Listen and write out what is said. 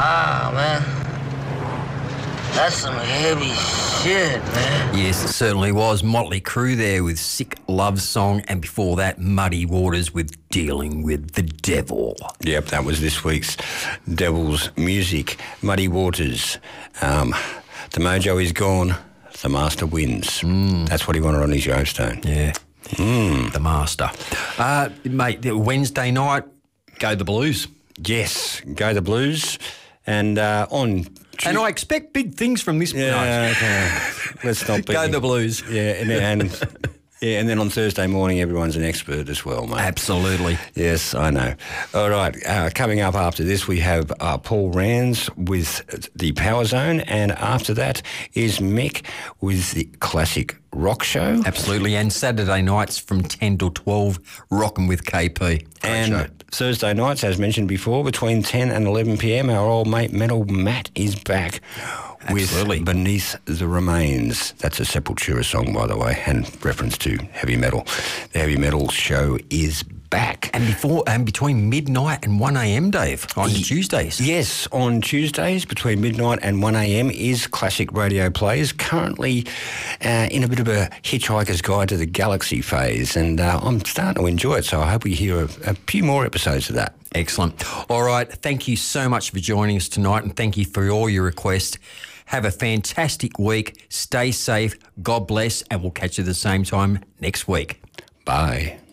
Ah, man. That's some heavy shit, man. Yes, it certainly was. Motley Crue there with Sick Love Song, and before that, Muddy Waters with Dealing with the Devil. Yep, that was this week's Devil's Music. Muddy Waters. The mojo is gone. The master wins. That's what he wanted on his gravestone. Yeah. The master. Mate, Wednesday night, go the Blues. Yes, go the Blues. And on... And I expect big things from this. Yeah, okay. Let's not be... Go the Blues. Yeah, and then on Thursday morning, everyone's an expert as well, mate. Absolutely. Yes, I know. All right, coming up after this, we have Paul Rands with the Power Zone, and after that is Mick with the Classic Rock Show. Absolutely, and Saturday nights from 10 till 12, rocking with KP. Great and show. Thursday nights, as mentioned before, between 10 and 11 p.m, our old mate Metal Matt is back. Absolutely. With Beneath the Remains. That's a Sepultura song, by the way, and reference to heavy metal. The heavy metal show is back. And between midnight and 1 a.m, Dave, on Tuesdays. Yes, on Tuesdays between midnight and 1 a.m. is Classic Radio Plays, currently in a bit of a Hitchhiker's Guide to the Galaxy phase, and I'm starting to enjoy it, so I hope we hear a few more episodes of that. Excellent. All right, thank you so much for joining us tonight, and thank you for all your requests. Have a fantastic week. Stay safe. God bless, and we'll catch you at the same time next week. Bye.